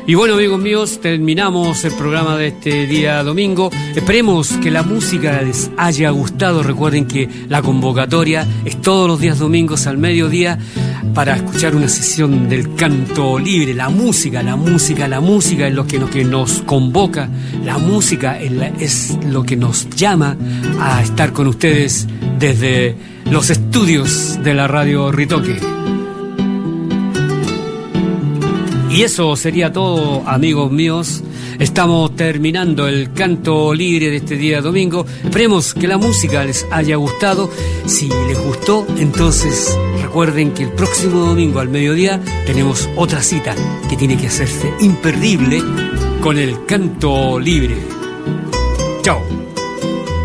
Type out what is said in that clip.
Y bueno, amigos míos, terminamos el programa de este día domingo. Esperemos que la música les haya gustado. Recuerden que la convocatoria es todos los días domingos al mediodía para escuchar una sesión del canto libre. La música es lo que nos convoca. La música es lo que nos llama a estar con ustedes desde los estudios de la radio Ritoque. Y eso sería todo, amigos míos. Estamos terminando el canto libre de este día domingo. Esperemos que la música les haya gustado. Si les gustó, entonces recuerden que el próximo domingo al mediodía tenemos otra cita que tiene que hacerse imperdible con el canto libre. Chao.